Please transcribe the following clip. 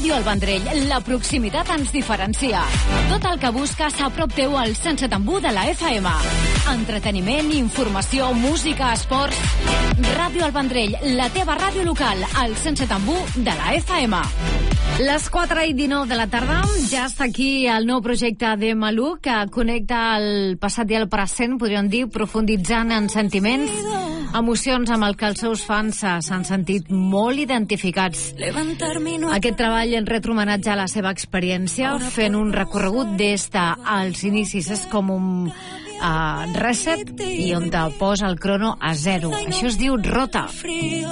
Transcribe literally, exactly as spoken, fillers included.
Ràdio El Vendrell, la proximitat ens diferencia. Tot el que busques a prop teu al cent set coma u de la F M. Entreteniment, informació, música, esports... Ràdio El Vendrell, la teva ràdio local, al cent set coma u de la F M. Les quatre i dinou de la tarda, ja està aquí el nou projecte de Malú, que connecta el passat i el present, podríem dir, profunditzant en sentiments, emocions amb el que els seus fans s'han sentit molt identificats. Aquest treball en retro homenatge a la seva experiència, fent un recorregut des dels inicis. És com un uh, reset i on te posa el crono a zero. Això es diu Rota.